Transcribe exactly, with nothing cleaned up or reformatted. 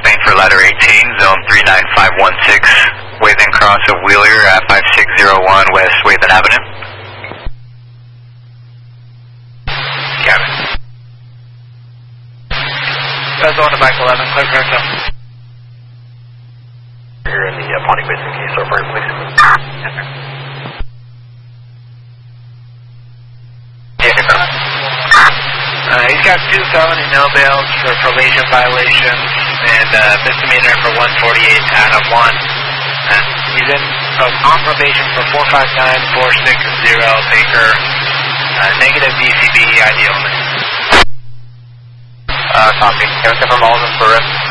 Main for ladder eighteen, zone three nine five one six, Wathan Cross of Wheeler at five six zero one West Wathan Avenue. Cabin. That's on to bike eleven, clear for airtail. You're in the uh, Pontic Basin, can you start fire, please? Yes, sir. Yes, sir. Uh, he's got two felony no bails for probation violations and uh, misdemeanor for one forty-eight out of one. Uh, he's in uh, on probation for four five nine four six zero Baker, uh, negative D C B, I D only. Uh, copy. Can I confirm all of them for risk?